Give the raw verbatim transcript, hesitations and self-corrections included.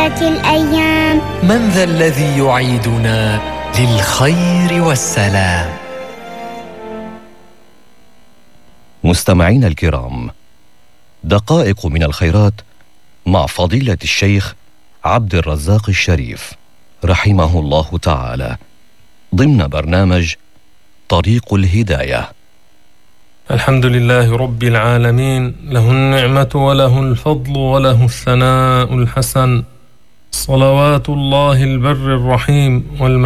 فاتت الأيام. من ذا الذي يعيدنا للخير والسلام؟ مستمعينا الكرام، دقائق من الخيرات مع فضيلة الشيخ عبد الرزاق الشريف رحمه الله تعالى ضمن برنامج طريق الهداية. الحمد لله رب العالمين، له النعمة وله الفضل وله الثناء الحسن، صلوات الله البر الرحيم والملائكة